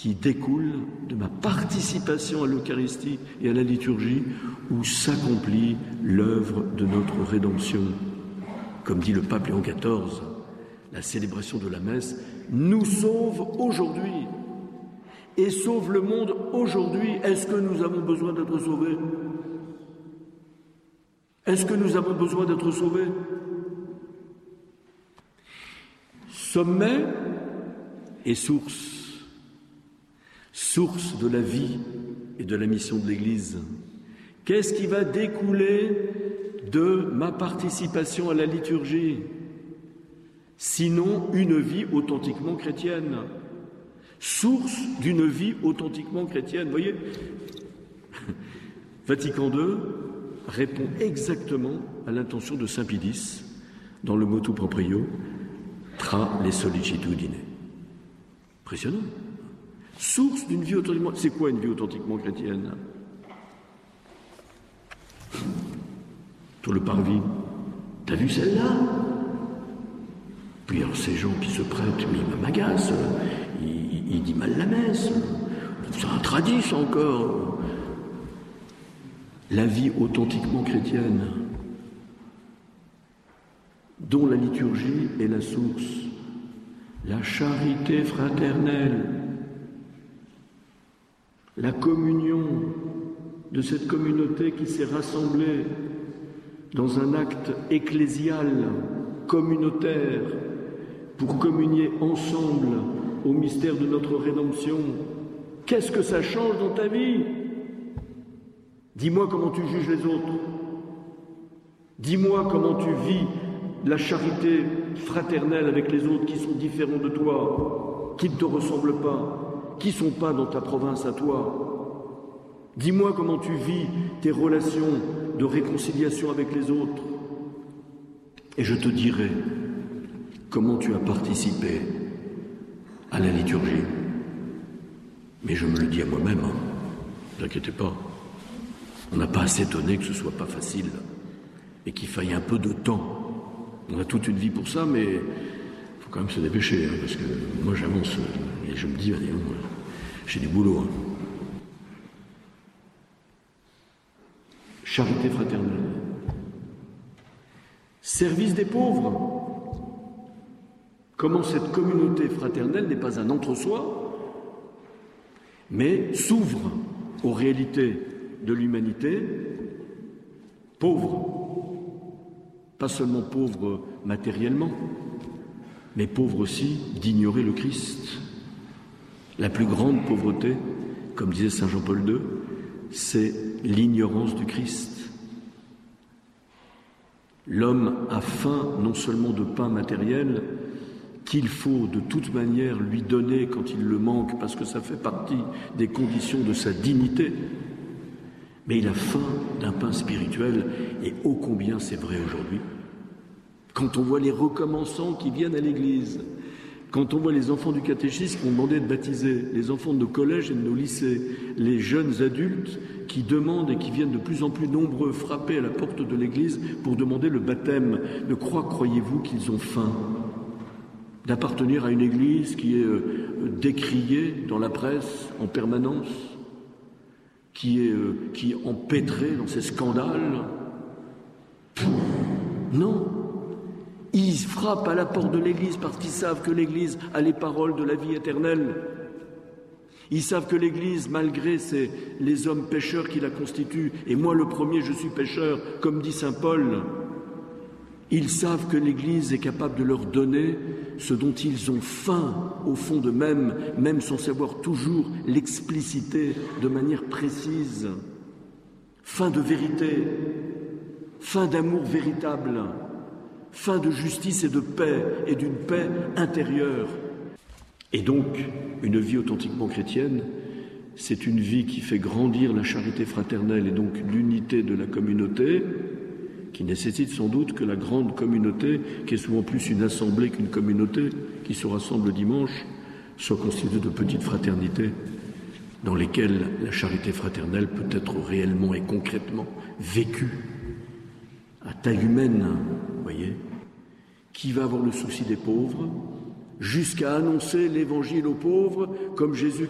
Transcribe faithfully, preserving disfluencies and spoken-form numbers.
qui découle de ma participation à l'Eucharistie et à la liturgie, où s'accomplit l'œuvre de notre rédemption. Comme dit le pape Léon quatorze, la célébration de la messe nous sauve aujourd'hui et sauve le monde aujourd'hui. Est-ce que nous avons besoin d'être sauvés ? Est-ce que nous avons besoin d'être sauvés ? Sommet et source, source de la vie et de la mission de l'Église. Qu'est-ce qui va découler de ma participation à la liturgie ? Sinon une vie authentiquement chrétienne. Source d'une vie authentiquement chrétienne. Vous voyez, Vatican deux répond exactement à l'intention de Saint Pie X dans le motu proprio tra les sollicitudine. Impressionnant. Source d'une vie authentiquement... C'est quoi une vie authentiquement chrétienne ? Tout le parvis. T'as vu celle-là ? Puis alors ces gens qui se prêtent, mais il m'agace, il, il, il dit mal la messe, c'est un tradit encore. La vie authentiquement chrétienne, dont la liturgie est la source, la charité fraternelle, la communion de cette communauté qui s'est rassemblée dans un acte ecclésial, communautaire, pour communier ensemble au mystère de notre rédemption. Qu'est-ce que ça change dans ta vie ? Dis-moi comment tu juges les autres. Dis-moi comment tu vis la charité fraternelle avec les autres qui sont différents de toi, qui ne te ressemblent pas, qui ne sont pas dans ta province à toi. Dis-moi comment tu vis tes relations de réconciliation avec les autres. Et je te dirai comment tu as participé à la liturgie. Mais je me le dis à moi-même, hein. Ne t'inquiétez pas. On n'a pas à s'étonner que ce soit pas facile et qu'il faille un peu de temps. On a toute une vie pour ça, mais il faut quand même se dépêcher, hein, parce que moi j'avance et je me dis, allez, j'ai du boulot. Hein. Charité fraternelle. Service des pauvres. Comment cette communauté fraternelle n'est pas un entre-soi, mais s'ouvre aux réalités de l'humanité, pauvre, pas seulement pauvre matériellement, mais pauvre aussi d'ignorer le Christ. La plus grande pauvreté, comme disait saint Jean-Paul deux, c'est l'ignorance du Christ. L'homme a faim non seulement de pain matériel, qu'il faut de toute manière lui donner quand il le manque, parce que ça fait partie des conditions de sa dignité, mais il a faim d'un pain spirituel, et ô combien c'est vrai aujourd'hui. Quand on voit les recommençants qui viennent à l'église, quand on voit les enfants du catéchisme qui ont demandé de baptiser, les enfants de nos collèges et de nos lycées, les jeunes adultes qui demandent et qui viennent de plus en plus nombreux frapper à la porte de l'église pour demander le baptême, de quoi croyez-vous qu'ils ont faim ? D'appartenir à une église qui est décriée dans la presse en permanence, qui est, qui est empêtrée dans ces scandales ? Non. Ils frappent à la porte de l'Église parce qu'ils savent que l'Église a les paroles de la vie éternelle. Ils savent que l'Église, malgré ses, les hommes pécheurs qui la constituent, et moi le premier je suis pécheur, comme dit saint Paul, ils savent que l'Église est capable de leur donner ce dont ils ont faim au fond d'eux-mêmes, même sans savoir toujours l'expliciter de manière précise. Faim de vérité, faim d'amour véritable, fin de justice et de paix, et d'une paix intérieure. Et donc, une vie authentiquement chrétienne, c'est une vie qui fait grandir la charité fraternelle et donc l'unité de la communauté, qui nécessite sans doute que la grande communauté, qui est souvent plus une assemblée qu'une communauté, qui se rassemble dimanche, soit constituée de petites fraternités dans lesquelles la charité fraternelle peut être réellement et concrètement vécue à taille humaine, vous voyez, qui va avoir le souci des pauvres, jusqu'à annoncer l'évangile aux pauvres, comme Jésus